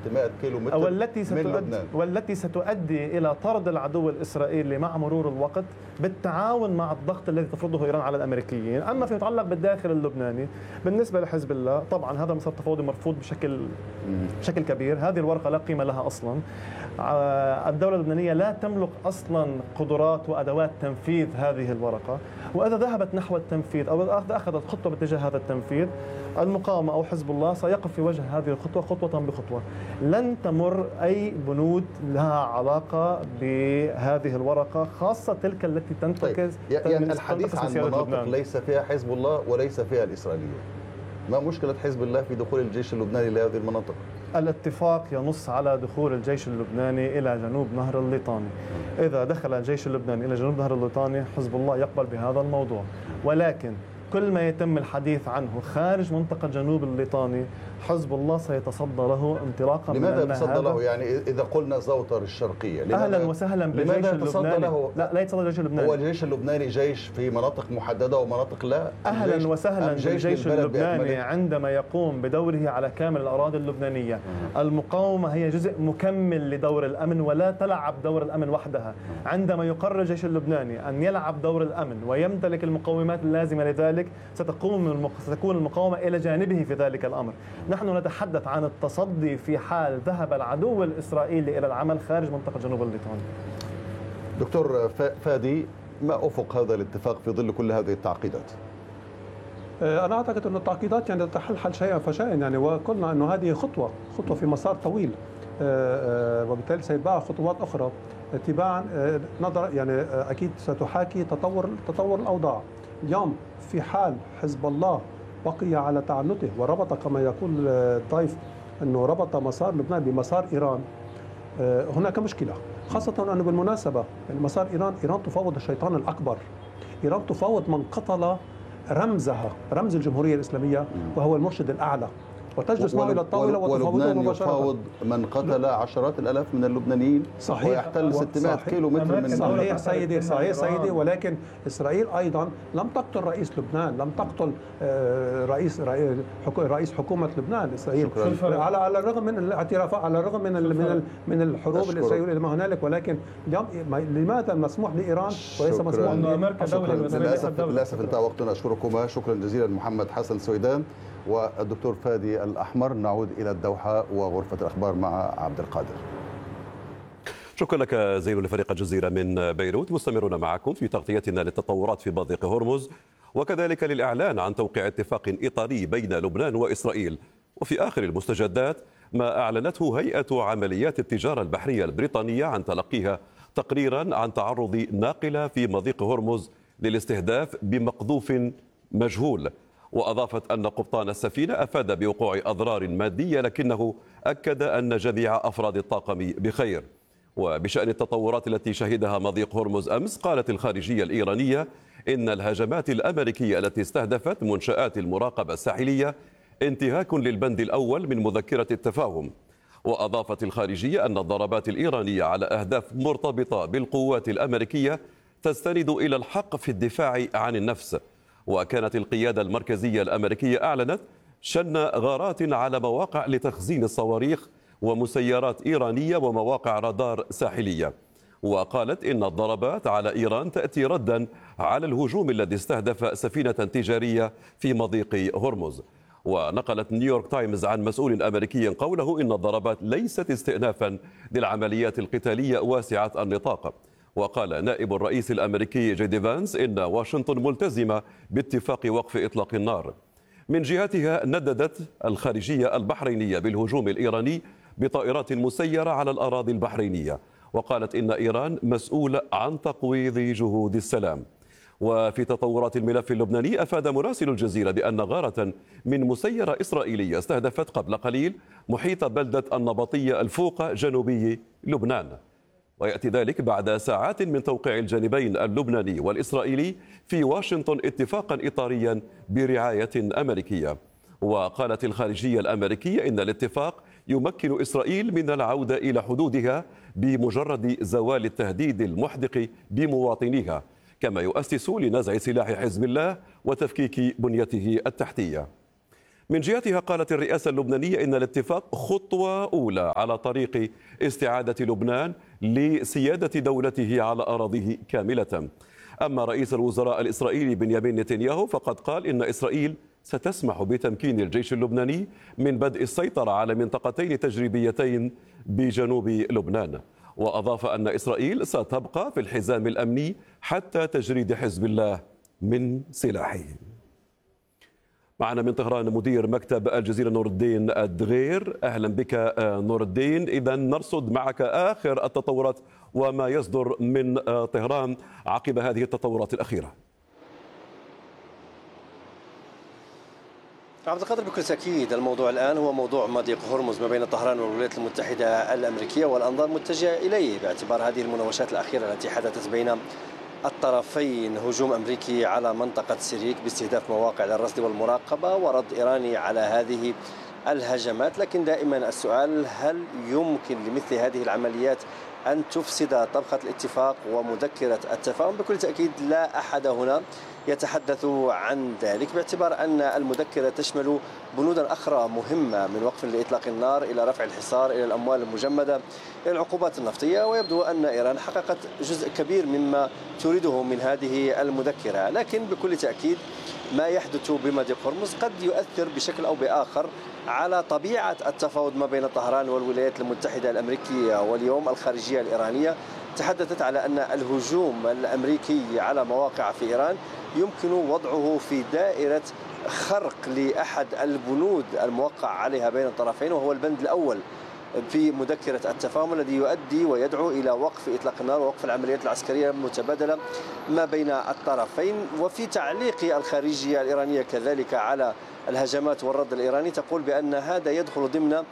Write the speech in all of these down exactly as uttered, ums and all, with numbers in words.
ستمائة كيلو متر والتي من ستؤدي لبنان، والتي ستؤدي إلى طرد العدو الإسرائيلي مع مرور الوقت بالتعاون مع الضغط الذي تفرضه إيران على الأمريكيين. أما فيما يتعلق بالداخل اللبناني بالنسبة لحزب الله، طبعا هذا المسار التفاوضي مرفوض بشكل بشكل كبير. هذه الورقة لا قيمة لها أصلا. الدولة اللبنانية لا تملك أصلا قدرات وأدوات تنفيذ هذه الورقة، وإذا ذهبت نحو التنفيذ أو أخذت خطوة باتجاه هذا التنفيذ، المقاومة أو حزب الله سيقف في وجه هذه الخطوة خطوة بخطوة. لن تمر أي بنود لها علاقة بهذه الورقة، خاصة تلك التي تنتكس. طيب. يعني الحديث عن مناطق ليس فيها حزب الله وليس فيها الإسرائيليين، ما مشكلة حزب الله في دخول الجيش اللبناني لهذه المناطق؟ الاتفاق ينص على دخول الجيش اللبناني إلى جنوب نهر الليطاني. إذا دخل الجيش اللبناني إلى جنوب نهر الليطاني حزب الله يقبل بهذا الموضوع، ولكن كل ما يتم الحديث عنه خارج منطقة جنوب الليطاني حزب الله سيتصدى له انطلاقا. لماذا يتصدى له؟ يعني إذا قلنا زوطر الشرقية، أهلا وسهلا بالجيش اللبناني. له؟ لا لا يتصدى الجيش اللبناني. هو الجيش اللبناني جيش في مناطق محددة ومناطق لا. أهلا وسهلا بالجيش اللبناني عندما يقوم بدوره على كامل الأراضي اللبنانية. مم. المقاومة هي جزء مكمل لدور الأمن ولا تلعب دور الأمن وحدها. عندما يقرر الجيش اللبناني أن يلعب دور الأمن ويمتلك المقومات اللازمة لذلك ستقوم ستكون المقاومة إلى جانبه في ذلك الأمر. نحن نتحدث عن التصدي في حال ذهب العدو الإسرائيلي إلى العمل خارج منطقة جنوب الليطاني. دكتور فادي، ما أفق هذا الاتفاق في ظل كل هذه التعقيدات؟ أنا أعتقد أن التعقيدات يعني تتحلحل شيئا فشيئا، يعني وقلنا أنه هذه خطوة خطوة في مسار طويل، وبالتالي سيتبعها خطوات أخرى اتباعا نظر يعني أكيد ستحاكي تطور تطور الأوضاع. اليوم في حال حزب الله بقي على تعنته وربط كما يقول الضيف أنه ربط مسار لبنان بمسار إيران، هناك مشكلة، خاصة أنه بالمناسبة يعني مسار إيران إيران تفاوض الشيطان الأكبر. إيران تفاوض من قتل رمزها رمز الجمهورية الإسلامية وهو المرشد الأعلى، وتجلس معه إلى الطاولة وتفاوضه مباشرة. يفاوض من قتل عشرات الآلاف من اللبنانيين صحيح ويحتل ستمائة كيلو متر من صحيح سيدي صحيح سيدي ولكن إسرائيل أيضا لم تقتل رئيس لبنان، لم تقتل رئيس رئيس حكومة لبنان. إسرائيل على على الرغم من الاعترافات، على الرغم من من من الحروب الإسرائيلية ما هنالك، ولكن لماذا مسموح لإيران وليس مسموح لأمريكا دولة؟ للأسف للأسف انتهى وقتنا. أشكركما شكرا جزيلا محمد حسن سويدان والدكتور فادي الأحمر. نعود إلى الدوحة وغرفة الأخبار مع عبد القادر. شكرا لك زين لفريق الجزيرة من بيروت. مستمرون معكم في تغطيتنا للتطورات في مضيق هرمز وكذلك للإعلان عن توقيع اتفاق إطاري بين لبنان وإسرائيل. وفي آخر المستجدات ما أعلنته هيئة عمليات التجارة البحرية البريطانية عن تلقيها تقريرا عن تعرض ناقلة في مضيق هرمز للاستهداف بمقذوف مجهول. وأضافت أن قبطان السفينة أفاد بوقوع أضرار مادية لكنه أكد أن جميع أفراد الطاقم بخير. وبشأن التطورات التي شهدها مضيق هرمز أمس، قالت الخارجية الإيرانية إن الهجمات الأمريكية التي استهدفت منشآت المراقبة الساحلية انتهاك للبند الأول من مذكرة التفاهم. وأضافت الخارجية أن الضربات الإيرانية على أهداف مرتبطة بالقوات الأمريكية تستند إلى الحق في الدفاع عن النفس. وكانت القيادة المركزية الأمريكية أعلنت شن غارات على مواقع لتخزين الصواريخ ومسيرات إيرانية ومواقع رادار ساحلية. وقالت إن الضربات على إيران تأتي ردا على الهجوم الذي استهدف سفينة تجارية في مضيق هرمز. ونقلت نيويورك تايمز عن مسؤول أمريكي قوله إن الضربات ليست استئنافا للعمليات القتالية واسعة النطاق. وقال نائب الرئيس الأمريكي جي دي فانس إن واشنطن ملتزمة باتفاق وقف إطلاق النار. من جهتها نددت الخارجية البحرينية بالهجوم الإيراني بطائرات مسيرة على الأراضي البحرينية، وقالت إن إيران مسؤولة عن تقويض جهود السلام. وفي تطورات الملف اللبناني، أفاد مراسل الجزيرة بأن غارة من مسيرة إسرائيلية استهدفت قبل قليل محيط بلدة النبطية الفوق جنوبي لبنان. ويأتي ذلك بعد ساعات من توقيع الجانبين اللبناني والإسرائيلي في واشنطن اتفاقا إطاريا برعاية أمريكية. وقالت الخارجية الأمريكية إن الاتفاق يمكن إسرائيل من العودة إلى حدودها بمجرد زوال التهديد المحدق بمواطنيها، كما يؤسس لنزع سلاح حزب الله وتفكيك بنيته التحتية. من جهتها قالت الرئاسة اللبنانية إن الاتفاق خطوة أولى على طريق استعادة لبنان لسيادة دولته على أراضيه كاملة. أما رئيس الوزراء الإسرائيلي بنيامين نتنياهو فقد قال إن إسرائيل ستسمح بتمكين الجيش اللبناني من بدء السيطرة على منطقتين تجريبيتين بجنوب لبنان، وأضاف أن إسرائيل ستبقى في الحزام الأمني حتى تجريد حزب الله من سلاحه. معنا من طهران مدير مكتب الجزيرة نور الدين الدغير. أهلا بك نور الدين. إذا نرصد معك آخر التطورات وما يصدر من طهران عقب هذه التطورات الأخيرة. عبد القادر، بكل تأكيد الموضوع الآن هو موضوع مضيق هرمز ما بين طهران والولايات المتحدة الأمريكية، والأنظار متجهة إليه باعتبار هذه المناوشات الأخيرة التي حدثت بين الطرفين. هجوم أمريكي على منطقة سيريك باستهداف مواقع للرصد والمراقبة، ورد إيراني على هذه الهجمات. لكن دائما السؤال، هل يمكن لمثل هذه العمليات أن تفسد طبخة الاتفاق ومذكرة التفاهم؟ بكل تأكيد لا أحد هنا يتحدث عن ذلك، باعتبار أن المذكرة تشمل بنودا أخرى مهمة، من وقف لإطلاق النار إلى رفع الحصار إلى الأموال المجمدة إلى العقوبات النفطية. ويبدو أن إيران حققت جزء كبير مما تريده من هذه المذكرة. لكن بكل تأكيد ما يحدث بمضيق هرمز قد يؤثر بشكل أو بآخر على طبيعة التفاوض ما بين طهران والولايات المتحدة الأمريكية. واليوم الخارجية الإيرانية تحدثت على أن الهجوم الأمريكي على مواقع في إيران يمكن وضعه في دائرة خرق لأحد البنود الموقع عليها بين الطرفين، وهو البند الأول في مذكرة التفاهم الذي يؤدي ويدعو إلى وقف إطلاق النار ووقف العمليات العسكرية المتبادلة ما بين الطرفين. وفي تعليق الخارجية الإيرانية كذلك على الهجمات والرد الإيراني تقول بأن هذا يدخل ضمن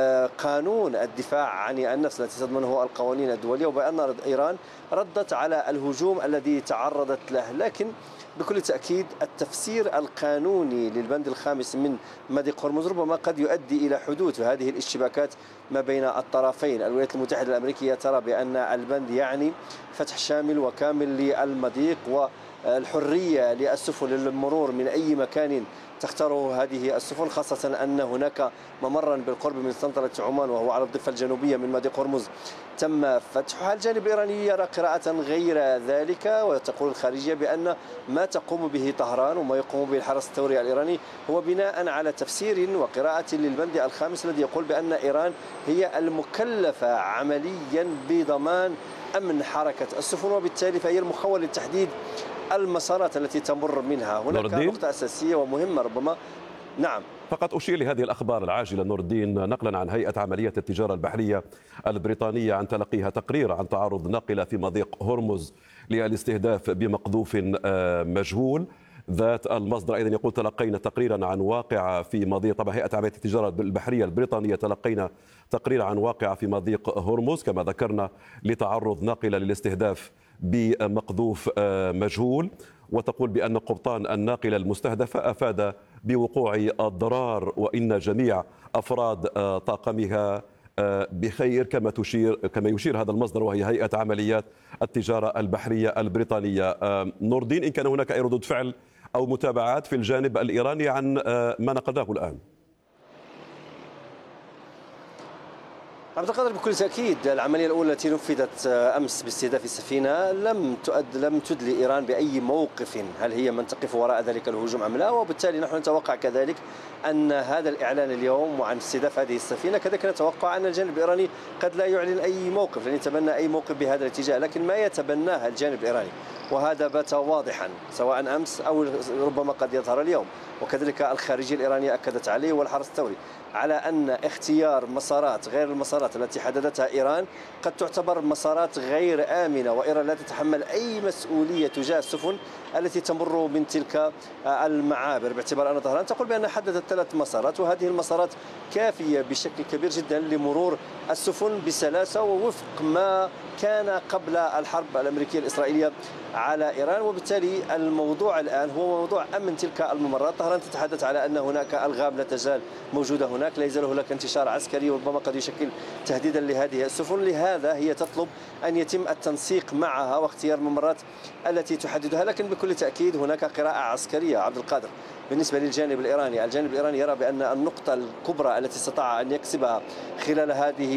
قانون الدفاع عن النفس التي تضمنه القوانين الدولية، وبأن إيران ردت على الهجوم الذي تعرضت له. لكن بكل تأكيد التفسير القانوني للبند الخامس من مضيق هرمز ربما قد يؤدي إلى حدوث هذه الاشتباكات ما بين الطرفين. الولايات المتحدة الأمريكية ترى بأن البند يعني فتح شامل وكامل للمضيق والحرية للسفن للمرور من أي مكان تختاره هذه السفن، خاصة أن هناك ممرا بالقرب من سلطنة عمان وهو على الضفة الجنوبية من مضيق هرمز تم فتحها. الجانب الإيراني يرى قراءة غير ذلك، وتقول الخارجية بأن ما تقوم به طهران وما يقوم به الحرس الثوري الإيراني هو بناء على تفسير وقراءة للبند الخامس الذي يقول بأن إيران هي المكلفة عمليا بضمان أمن حركة السفن، وبالتالي فهي المخول لتحديد المسارات التي تمر منها. هناك نقطة أساسية ومهمة ربما. نعم، فقط أشير لهذه الأخبار العاجلة نور الدين نقلا عن هيئة عمليات التجارة البحرية البريطانية عن تلقيها تقرير عن تعرض ناقلة في مضيق هرمز للاستهداف بمقذوف مجهول. ذات المصدر أيضا يقول تلقينا تقريرا عن واقعة في مضيق، طبعا هيئة عمليات التجارة البحرية البريطانية تلقينا تقرير عن واقعة في مضيق هرمز كما ذكرنا لتعرض ناقلة للاستهداف بمقذوف مجهول. وتقول بأن قبطان الناقلة المستهدفة أفاد بوقوع الضرار وإن جميع أفراد طاقمها بخير كما تشير كما يشير هذا المصدر وهي هيئة عمليات التجارة البحرية البريطانية. نور الدين، إن كان هناك أي ردود فعل أو متابعات في الجانب الإيراني عن ما نقلناه الآن؟ عبد القادر، بكل تأكيد العملية الأولى التي نفذت أمس باستهداف السفينة لم تؤد لم تدلي إيران بأي موقف، هل هي من تقف وراء ذلك الهجوم أم لا؟ وبالتالي نحن نتوقع كذلك أن هذا الإعلان اليوم عن استهداف هذه السفينة كذلك نتوقع أن الجانب الإيراني قد لا يعلن أي موقف، لن يتبنى أي موقف بهذا الاتجاه. لكن ما يتبناه الجانب الإيراني وهذا بات واضحا سواء أمس أو ربما قد يظهر اليوم، وكذلك الخارجية الإيرانية أكدت عليه والحرس الثوري على أن اختيار مسارات غير المسارات التي حددتها إيران قد تعتبر مسارات غير آمنة، وإيران لا تتحمل أي مسؤولية تجاه السفن التي تمر من تلك المعابر، باعتبار أن طهران تقول بأنها حددت ثلاث مسارات وهذه المسارات كافية بشكل كبير جدا لمرور السفن بسلاسة ووفق ما كان قبل الحرب الأمريكية الإسرائيلية على إيران، وبالتالي الموضوع الآن هو موضوع أمن تلك الممرات. طهران تتحدث على أن هناك ألغام لا تزال موجودة هناك، لا يزال هناك انتشار عسكري وربما قد يشكل تهديدا لهذه السفن، لهذا هي تطلب أن يتم التنسيق معها واختيار الممرات التي تحددها. لكن بكل تأكيد هناك قراءة عسكرية عبد القادر بالنسبة للجانب الإيراني. الجانب الإيراني يرى بأن النقطة الكبرى التي استطاع أن يكسبها خلال هذه